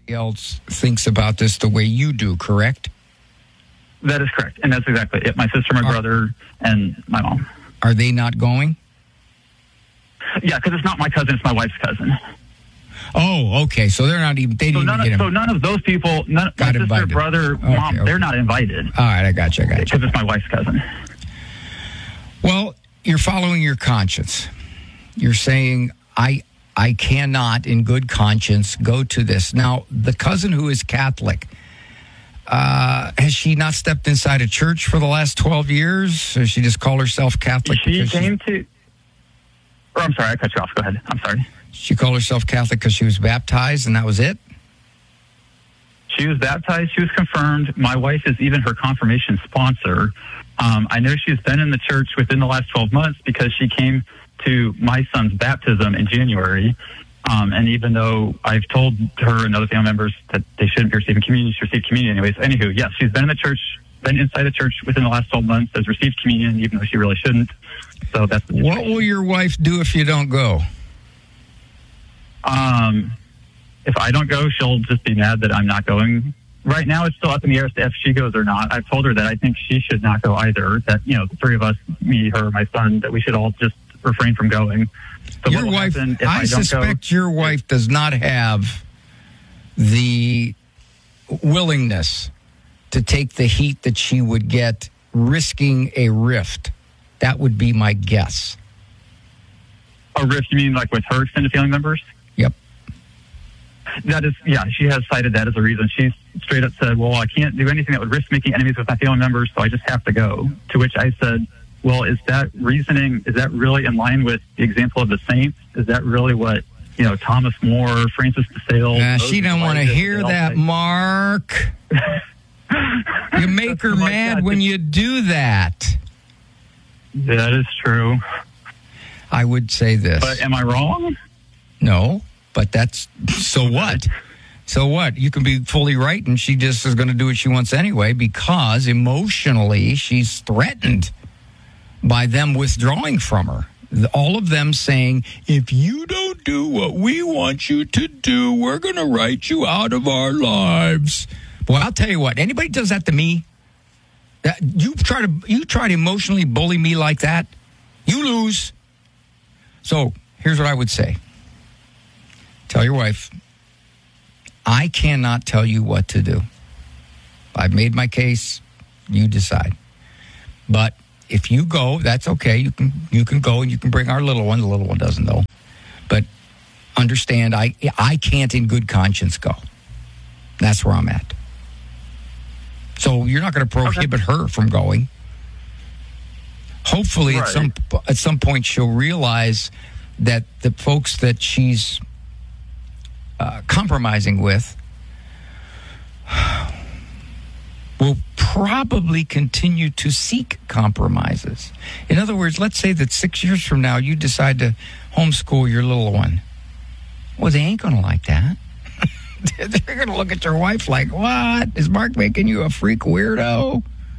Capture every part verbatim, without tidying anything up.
else thinks about this the way you do, correct? That is correct. And that's exactly it. My sister, my Are, brother, and my mom. Are they not going? Yeah, because it's not my cousin, it's my wife's cousin. Oh, okay. So they're not even, they So didn't none, even of, get so none of those people, none, my sister, invited. brother, Okay, mom, okay. they're not invited. All right, I got you, I got you. Because it's my wife's cousin. Well, you're following your conscience. You're saying, I I cannot, in good conscience, go to this. Now, the cousin who is Catholic, uh, has she not stepped inside a church for the last twelve years? Or she just called herself Catholic? She came to... Or I'm sorry, I cut you off. Go ahead. I'm sorry. She called herself Catholic because she was baptized, and that was it? She was baptized. She was confirmed. My wife is even her confirmation sponsor. Um, I know she's been in the church within the last twelve months because she came to my son's baptism in January. Um, and even though I've told her and other family members that they shouldn't be receiving communion, she received communion anyways. Anywho, yes, she's been in the church, been inside the church within the last twelve months, has received communion, even though she really shouldn't. So that's the What will your wife do if you don't go? Um, if I don't go, she'll just be mad that I'm not going. Right now, it's still up in the air as to if she goes or not. I've told her that I think she should not go either. That, you know, the three of us, me, her, my son, that we should all just refrain from going. So Your wife, I, I suspect go, your wife does not have the willingness to take the heat that she would get risking a rift. That would be my guess. A rift, you mean like with her extended family members? Yep. That is, yeah, she has cited that as a reason. She's straight up said, well, I can't do anything that would risk making enemies with my family members, so I just have to go. To which I said, well, is that reasoning, is that really in line with the example of the saints? Is that really what, you know, Thomas More, Francis de Sales... Uh, she don't want to hear that, say? Mark. You make her like mad that. when you do that. That is true. I would say this. But am I wrong? No, but that's... So what? So what? You can be fully right, and she just is going to do what she wants anyway because emotionally she's threatened by them withdrawing from her. All of them saying, if you don't do what we want you to do, we're going to write you out of our lives. Boy, I'll tell you what, anybody does that to me, that you try to you try to emotionally bully me like that, you lose. So here's what I would say. Tell your wife, I cannot tell you what to do. I've made my case. You decide. But if you go, that's okay. You can you can go and you can bring our little one. The little one doesn't know. But understand, I I can't in good conscience go. That's where I'm at. So you're not going to prohibit okay. her from going. Hopefully, right. at some at some point, she'll realize that the folks that she's uh, compromising with will probably continue to seek compromises. In other words, let's say that six years from now, you decide to homeschool your little one. Well, they ain't going to like that. They're going to look at your wife like, what? Is Mark making you a freak weirdo?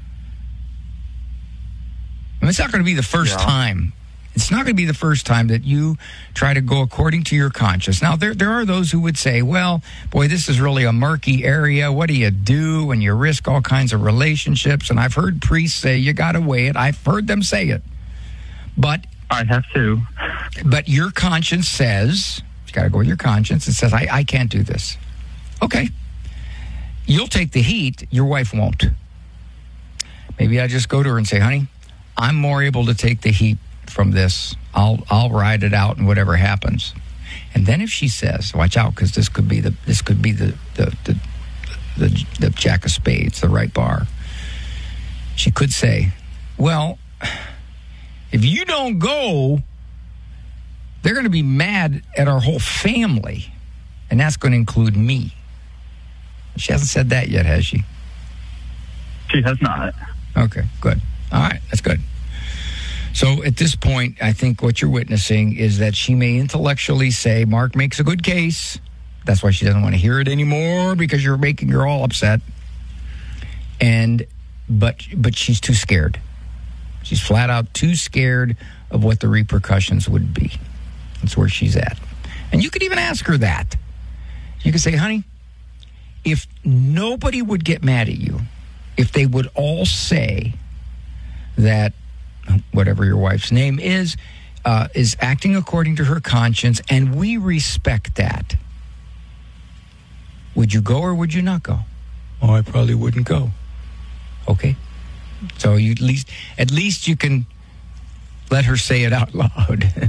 And it's not going to be the first yeah. time. It's not going to be the first time that you try to go according to your conscience. Now, there there are those who would say, well, boy, this is really a murky area. What do you do when you risk all kinds of relationships? And I've heard priests say, you got to weigh it. I've heard them say it. But I have to. But your conscience says, you got to go with your conscience. It says, I, I can't do this. Okay. You'll take the heat. Your wife won't. Maybe I just go to her and say, honey, I'm more able to take the heat from this. I'll I'll ride it out and whatever happens. And then if she says, watch out, because this could be the this could be the the, the the the jack of spades, the right bar. She could say, well, if you don't go, they're going to be mad at our whole family, and that's going to include me. She hasn't said that yet, has she? She has not. Okay, good. All right, that's good. So at this point, I think what you're witnessing is that she may intellectually say, Mark makes a good case. That's why she doesn't want to hear it anymore, because you're making her all upset. And but but she's too scared. She's flat out too scared of what the repercussions would be. That's where she's at. And you could even ask her that. You could say, honey, if nobody would get mad at you, if they would all say that whatever your wife's name is, uh, is acting according to her conscience, and we respect that, would you go or would you not go? Oh, I probably wouldn't go. Okay. So you at least, at least you can let her say it out loud.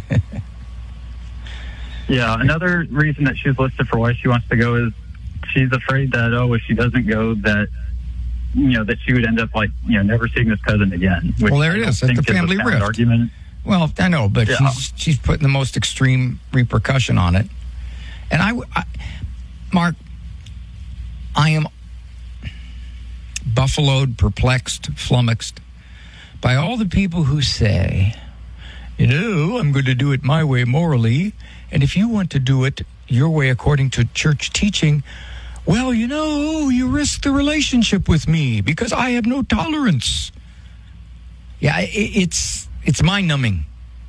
Yeah, another reason that she's listed for why she wants to go is she's afraid that, oh, if she doesn't go, that, you know, that she would end up, like, you know, never seeing this cousin again. Which well, there it is. That's the family rift. Argument. Well, I know, but yeah. she's she's putting the most extreme repercussion on it. And I, I Mark, I am buffaloed, perplexed, flummoxed by all the people who say, you know, I'm going to do it my way morally, and if you want to do it your way according to church teaching, well, you know, you risk the relationship with me because I have no tolerance. Yeah, it, it's it's mind-numbing.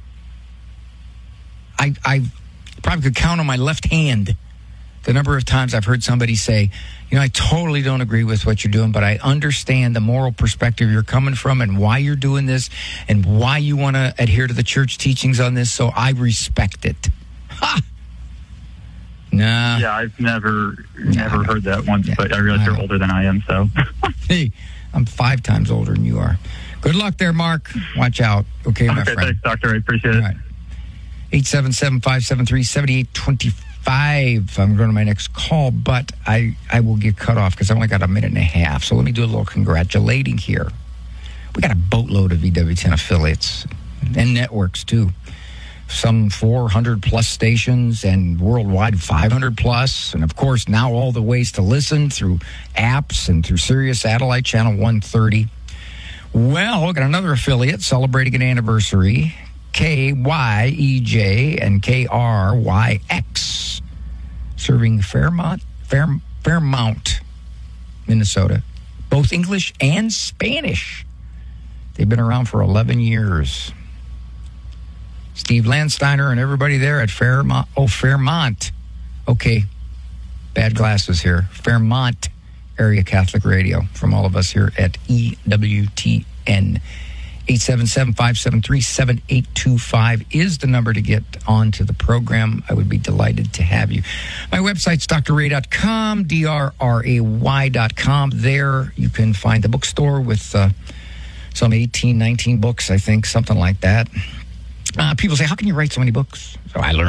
I I probably could count on my left hand the number of times I've heard somebody say, you know, I totally don't agree with what you're doing, but I understand the moral perspective you're coming from and why you're doing this and why you want to adhere to the church teachings on this, so I respect it. Ha! Nah. Yeah, I've never never nah, heard that once, yeah, but I realize you're older than I am, so. Hey, I'm five times older than you are. Good luck there, Mark. Watch out. Okay, my okay, friend. Thanks, Doctor. I appreciate All it. right. eight seven seven, five seven three, seven eight two five. I'm going to my next call, but I, I will get cut off because I only got a minute and a half. So let me do a little congratulating here. We got a boatload of V W ten affiliates and networks, too. Some four hundred plus stations and worldwide five hundred plus. And, of course, now all the ways to listen through apps and through Sirius Satellite Channel one thirty. Well, we got another affiliate celebrating an anniversary, K Y E J and K R Y X, serving Fairmont, Fair, Fairmount, Minnesota, both English and Spanish. They've been around for eleven years. Steve Landsteiner and everybody there at Fairmont. Oh, Fairmont. Okay, bad glasses here. Fairmont Area Catholic Radio from all of us here at E W T N. eight seven seven, five seven three, seven eight two five is the number to get onto the program. I would be delighted to have you. My website's d r ray dot com, D R R A Y dot com. There you can find the bookstore with uh, some eighteen, nineteen books, I think, something like that. Uh, people say, how can you write so many books? So I learned.